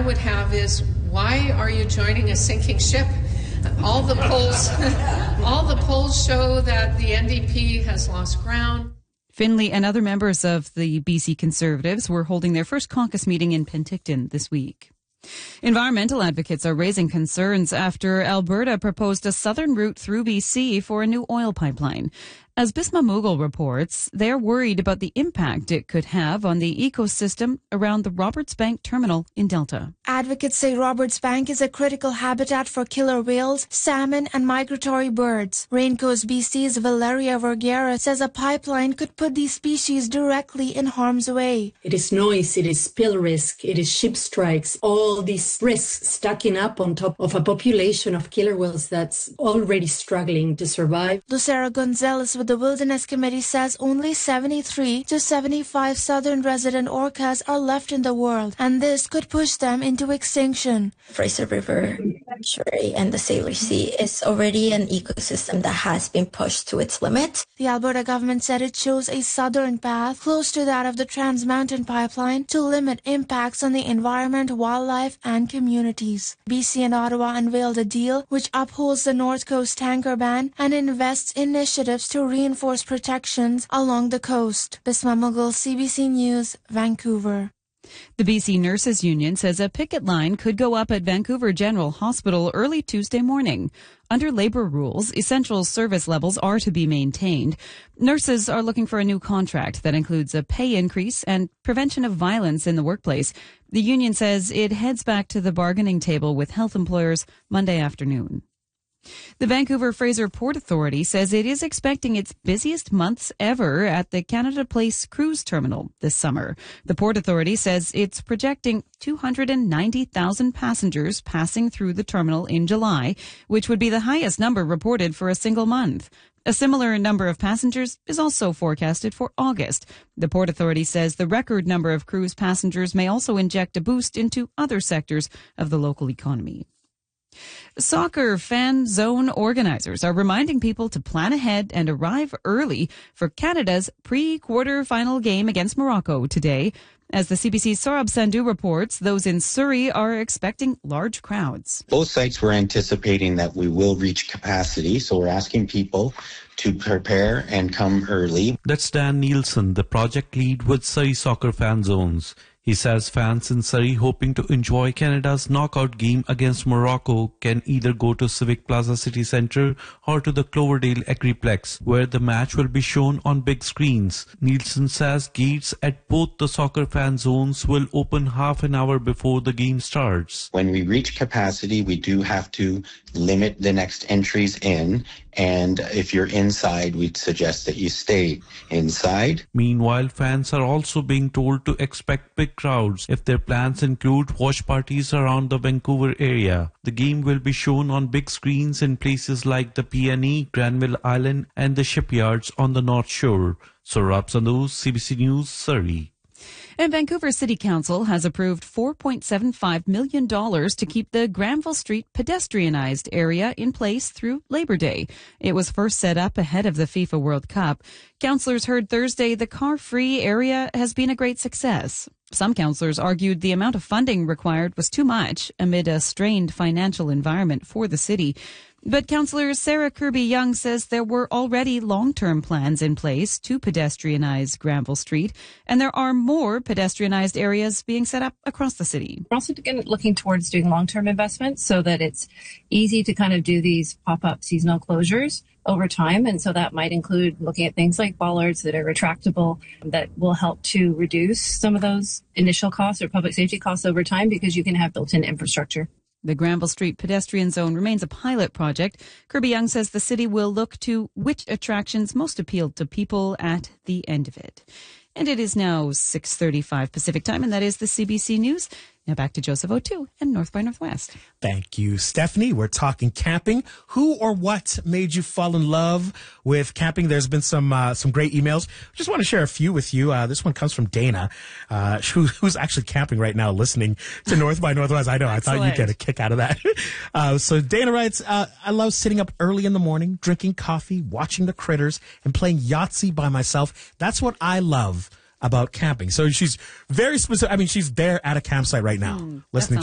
would have is, why are you joining a sinking ship? All the polls show that the NDP has lost ground. Finlay and other members of the BC Conservatives were holding their first caucus meeting in Penticton this week. Environmental advocates are raising concerns after Alberta proposed a southern route through BC for a new oil pipeline. As Bisma Mughal reports, they're worried about the impact it could have on the ecosystem around the Roberts Bank terminal in Delta. Advocates say Roberts Bank is a critical habitat for killer whales, salmon, and migratory birds. Raincoast BC's Valeria Vergara says a pipeline could put these species directly in harm's way. It is noise, it is spill risk, it is ship strikes, all these risks stacking up on top of a population of killer whales that's already struggling to survive. Lucera Gonzalez with the Wilderness Committee says only 73 to 75 southern resident orcas are left in the world, and this could push them into extinction. Fraser River estuary and the Sailor Sea is already an ecosystem that has been pushed to its limit. The Alberta government said it chose a southern path close to that of the Trans Mountain Pipeline to limit impacts on the environment, wildlife, and communities. BC and Ottawa unveiled a deal which upholds the North Coast tanker ban and invests initiatives to reinforce protections along the coast. Bisma Mughal, CBC News, Vancouver. The BC Nurses Union says a picket line could go up at Vancouver General Hospital early Tuesday morning. Under labor rules, essential service levels are to be maintained. Nurses are looking for a new contract that includes a pay increase and prevention of violence in the workplace. The union says it heads back to the bargaining table with health employers Monday afternoon. The Vancouver Fraser Port Authority says it is expecting its busiest months ever at the Canada Place cruise terminal this summer. The Port Authority says it's projecting 290,000 passengers passing through the terminal in July, which would be the highest number reported for a single month. A similar number of passengers is also forecasted for August. The Port Authority says the record number of cruise passengers may also inject a boost into other sectors of the local economy. Soccer fan zone organizers are reminding people to plan ahead and arrive early for Canada's pre-quarter-final game against Morocco today. As the CBC's Saurabh Sandhu reports, those in Surrey are expecting large crowds. Both sites were anticipating that we will reach capacity, so we're asking people to prepare and come early. That's Dan Nielsen, the project lead with Surrey Soccer Fan Zones. He says fans in Surrey hoping to enjoy Canada's knockout game against Morocco can either go to Civic Plaza City Centre or to the Cloverdale Agriplex, where the match will be shown on big screens. Nielsen says gates at both the soccer fan zones will open half an hour before the game starts. When we reach capacity, we do have to limit the next entries in, and if you're inside, we'd suggest that you stay inside. Meanwhile, fans are also being told to expect big crowds if their plans include watch parties around the Vancouver area. The game will be shown on big screens in places like the PNE, Granville Island, and the shipyards on the North Shore. Saurabh Sandhu, CBC News, Surrey. And Vancouver City Council has approved $4.75 million to keep the Granville Street pedestrianized area in place through Labor Day. It was first set up ahead of the FIFA World Cup. Councillors heard Thursday the car-free area has been a great success. Some councillors argued the amount of funding required was too much amid a strained financial environment for the city. But Councillor Sarah Kirby-Young says there were already long-term plans in place to pedestrianize Granville Street, and there are more pedestrianized areas being set up across the city. We're also looking towards doing long-term investments so that it's easy to kind of do these pop-up seasonal closures over time. And so that might include looking at things like bollards that are retractable that will help to reduce some of those initial costs or public safety costs over time because you can have built-in infrastructure. The Granville Street pedestrian zone remains a pilot project. Kirby-Young says the city will look to which attractions most appeal to people at the end of it. And it is now 6:35 Pacific time, and that is the CBC News. Now back to Joseph O'Toole and North by Northwest. Thank you, Stephanie. We're talking camping. Who or what made you fall in love with camping? There's been some great emails. Just want to share a few with you. This one comes from Dana, who's actually camping right now, listening to North by Northwest. I know. I thought you'd get a kick out of that. So Dana writes, I love sitting up early in the morning, drinking coffee, watching the critters, and playing Yahtzee by myself. That's what I love about camping. So she's very specific. I mean, she's there at a campsite right now, listening